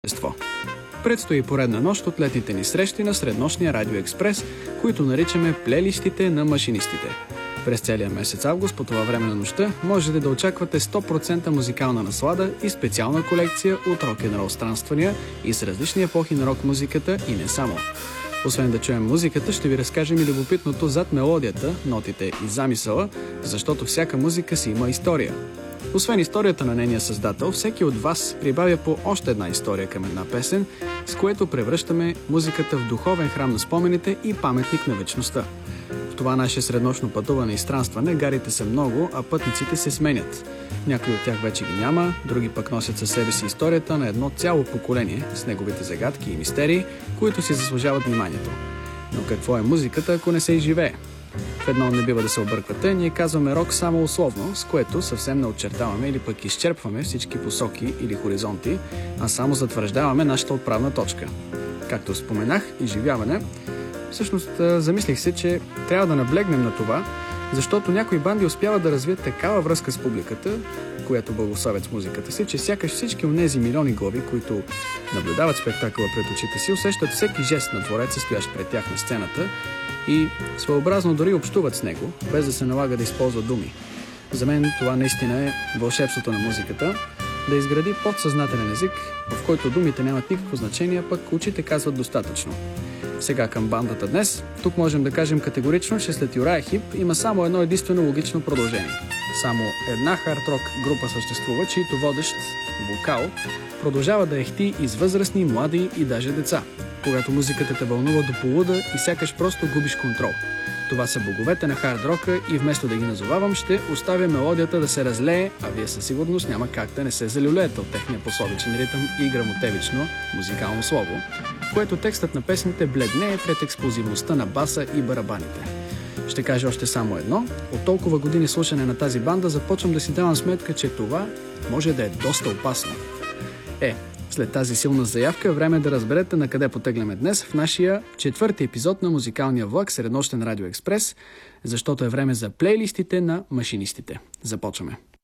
Ство. Предстои поредна нощ от летните ни срещи на Среднощния Радио Експрес, които наричаме плейлистите на машинистите. През целия месец август по това време на нощта можете да очаквате 100% музикална наслада и специална колекция от рок-н-рол странствания и с различни епохи на рок-музиката и не само. Освен да чуем музиката, ще ви разкажем и любопитното зад мелодията, нотите и замисъла, защото всяка музика си има история. Освен историята на нейния създател, всеки от вас прибавя по още една история към една песен, с което превръщаме музиката в духовен храм на спомените и паметник на вечността. В това наше среднощно пътуване и странстване гарите са много, а пътниците се сменят. Някои от тях вече ги няма, други пък носят със себе си историята на едно цяло поколение с неговите загадки и мистерии, които си заслужават вниманието. Но какво е музиката, ако не се изживее? В едно не бива да се обърквате, ние казваме рок само условно, с което съвсем не очертаваме или пък изчерпваме всички посоки или хоризонти, а само затвърждаваме нашата отправна точка. Както споменах, изживяване. Всъщност замислих се, че трябва да наблегнем на това, защото някои банди успяват да развият такава връзка с публиката, която благославят с музиката си, че сякаш всички онези милиони глави, които наблюдават спектакъла пред очите си, усещат всеки жест на твореца, стоящ пред тях на сцената и своеобразно дори общуват с него, без да се налага да използва думи. За мен това наистина е вълшебството на музиката, да изгради подсъзнателен език, в който думите нямат никакво значение, пък очите казват достатъчно. Сега към бандата днес. Тук можем да кажем категорично, че след Юрая Хип има само едно единствено логично продължение. Само една хард-рок група съществува, чийто водещ вокал продължава да ехти из възрастни, млади и даже деца, когато музиката те вълнува до полуда и сякаш просто губиш контрол. Това са боговете на хард-рока и вместо да ги назовавам, ще оставя мелодията да се разлее, а вие със сигурност няма как да не се залюлеете от техния пособичен ритъм и грамотевично музикално слово, което текстът на песните бледнее пред експлозивността на баса и барабаните. Ще кажа още само едно. От толкова години слушане на тази банда започвам да си давам сметка, че това може да е доста опасно. След тази силна заявка е време да разберете на къде потегляме днес в нашия 4-ти епизод на музикалния влак Среднощен Радио Експрес, защото е време за плейлистите на машинистите. Започваме.